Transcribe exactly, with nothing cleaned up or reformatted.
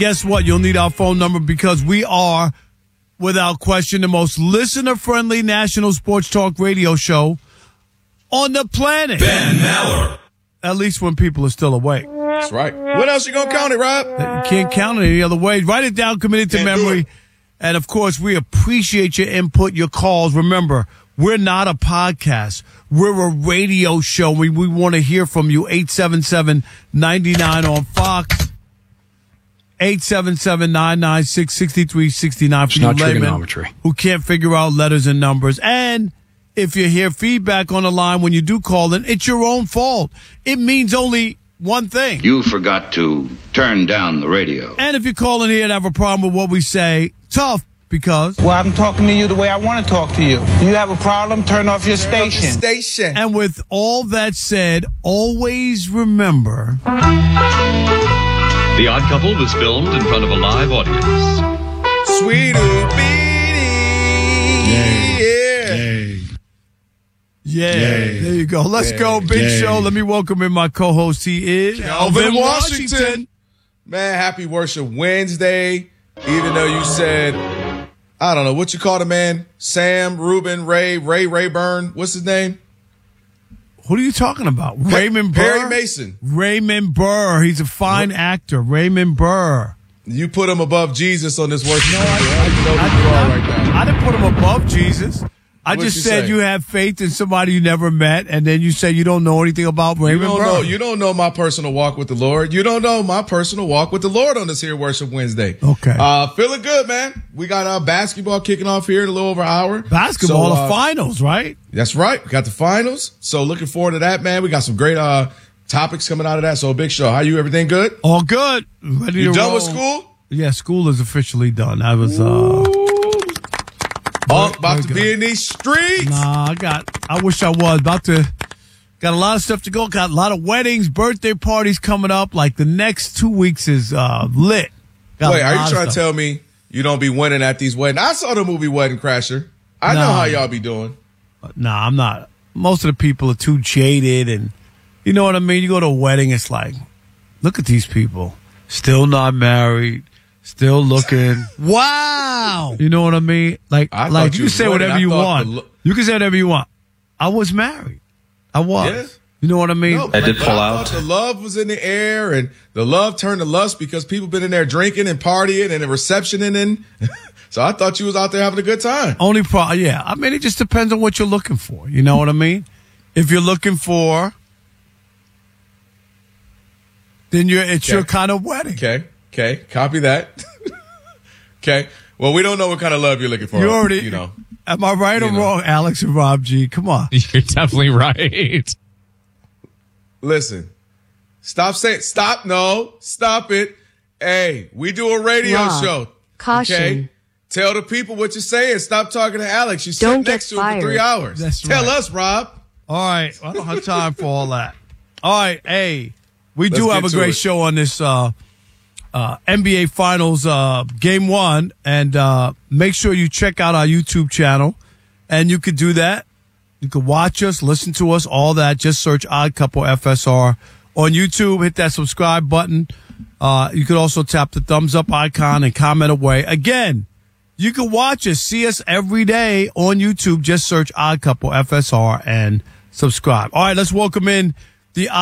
Guess what? You'll need our phone number because we are, without question, the most listener-friendly national sports talk radio show on the planet. Ben Maller. At least when people are still awake. That's right. What else you gonna count it, Rob? You can't count it any other way. Write it down, commit it to Can't do memory. it. And, of course, we appreciate your input, your calls. Remember, we're not a podcast. We're a radio show. We, we want to hear from you. eight seven seven, nine nine on Fox. eight seven seven, nine nine six, six three six nine for It's you not laymen trigonometry. who can't figure out letters and numbers. And if you hear feedback on the line when you do call in, it's your own fault. It means only one thing. You forgot to turn down the radio. And if you call in here and have a problem with what we say, tough, because... Well, I'm talking to you the way I want to talk to you. You have a problem, turn off your station. Station. And with all that said, always remember... The Odd Couple was filmed in front of a live audience. Sweet Beanie. Yeah. Yay. Yeah, Yay. there you go. Let's Yay. go. Big Yay. show. Let me welcome in my co-host. He is Calvin Washington. Man, happy Worship Wednesday. Even though you said, I don't know, what you call the man? Sam, Ruben, Ray, Ray Rayburn. What's his name? Who are you talking about? Raymond Burr? Perry Mason. Raymond Burr. He's a fine actor. Raymond Burr. You put him above Jesus on this worship. No, I, I, right now. I didn't put him above Jesus. I What'd just you said say? you have faith in somebody you never met, and then you say you don't know anything about You Raymond don't Burr. know. You don't know my personal walk with the Lord. You don't know my personal walk with the Lord on this here Worship Wednesday. Okay. Uh, feeling good, man. We got uh, basketball kicking off here in a little over an hour. Basketball, So, the uh, finals, right? That's right. We got the finals. So looking forward to that, man. We got some great uh, topics coming out of that. So a big show. How you? Everything good? All good. Ready You to done roll. with school? Yeah, school is officially done. I was, uh... Oh, about very to good. be in these streets. Nah, I got, I wish I was about to, got a lot of stuff to go. Got a lot of weddings, birthday parties coming up. Like the next two weeks is, uh, lit. Got Wait, a are lot you of trying to stuff. tell me you don't be winning at these weddings? I saw the movie Wedding Crasher. I know Nah. how y'all be doing. Nah, I'm not. Most of the people are too jaded and you know what I mean? You go to a wedding, it's like, look at these people. Still not married. Still looking. Wow. You know what I mean? Like, I thought like you you can was say winning. whatever I you thought want. the lo- You can say whatever you want. I was married. I was. Yeah. You know what I mean? No, I did but pull I out. thought the love was in the air, and the love turned to lust because people been in there drinking and partying and the reception and then. So I thought you was out there having a good time. Only pro, yeah. I mean, it just depends on what you're looking for. You know what I mean? If you're looking for, then you're it's Okay. your kind of wedding. Okay, okay, copy that. Okay, well, we don't know what kind of love you're looking for. You already, you know. Am I right You or know. wrong, Alex and Rob G? Come on. You're definitely right. Listen, stop saying, stop, no, stop it. Hey, we do a radio Rob, show. caution. Okay? Tell the people what you're saying. Stop talking to Alex. You sit Don't get next to him fired. for three hours. That's Tell right. us, Rob. All right. I don't have time for all that. All right. Hey, we Let's do get have a to great it. show on this uh, uh, N B A Finals uh, Game One, and uh, make sure you check out our YouTube channel. And you could do that. You could watch us, listen to us, all that. Just search Odd Couple F S R on YouTube. Hit that subscribe button. Uh, you could also tap the thumbs up icon and comment away. Again, you can watch us, see us every day on YouTube. Just search Odd Couple F S R and subscribe. All right, let's welcome in the